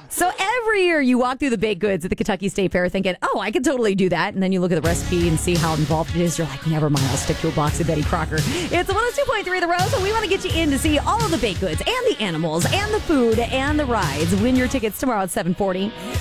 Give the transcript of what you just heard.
So every year you walk through the baked goods at the Kentucky State Fair thinking, oh, I could totally do that. And then you look at the recipe and see how involved it is. You're like, never mind, I'll stick to a box of Betty Crocker. It's 102.3 The Rose, and we want to get you in to see all of the baked goods and the animals and the food and the rides. Win your tickets tomorrow at 7:40.